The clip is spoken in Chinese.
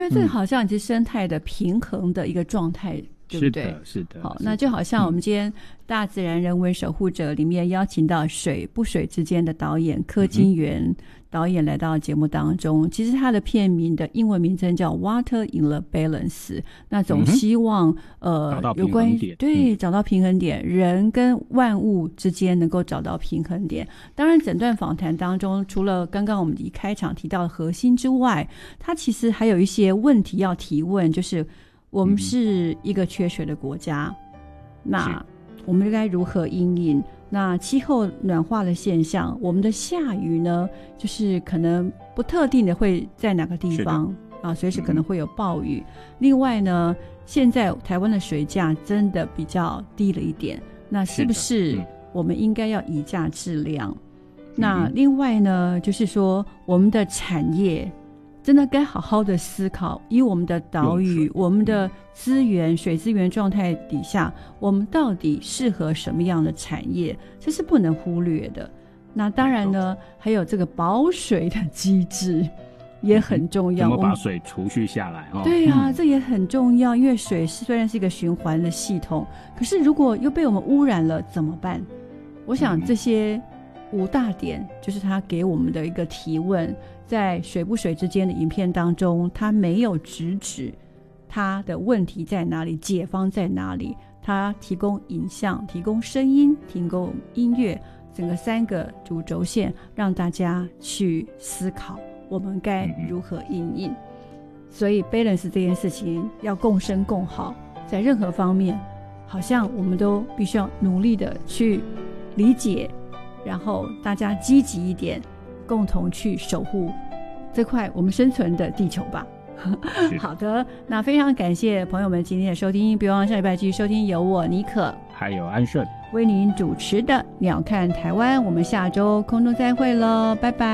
因为这个好像是生态的平衡的一个状态，对不对？ 是的。 好，那就好像我们今天大自然人文守护者里面邀请到水不水之间的导演柯金元导演来到节目当中，其实他的片名的英文名称叫 Water in the Balance， 那总希望有关于对找到平衡点，人跟万物之间能够找到平衡点。当然整段访谈当中，除了刚刚我们一开场提到的核心之外，他其实还有一些问题要提问，就是我们是一个缺水的国家，那我们该如何因应？那气候暖化的现象，我们的下雨呢，就是可能不特定的会在哪个地方啊，随时可能会有暴雨。另外呢，现在台湾的水价真的比较低了一点，那是不是我们应该要以价质量？那另外呢，就是说我们的产业真的该好好的思考，以我们的岛屿我们的资源水资源状态底下，我们到底适合什么样的产业，这是不能忽略的。那当然呢，还有这个保水的机制也很重要， 怎么把水储蓄下来对啊，这也很重要，因为水虽然是一个循环的系统，可是如果又被我们污染了怎么办？我想这些5大点就是他给我们的一个提问，在水不水之间的影片当中，他没有直指他的问题在哪里，解方在哪里，他提供影像，提供声音，提供音乐，整个3个主轴线让大家去思考我们该如何因应。所以 balance 这件事情要共生共好，在任何方面好像我们都必须要努力的去理解，然后大家积极一点，共同去守护这块我们生存的地球吧。好的，那非常感谢朋友们今天的收听，别忘了下礼拜继续收听由我妮可还有安顺为您主持的鸟看台湾，我们下周空中再会咯，拜拜。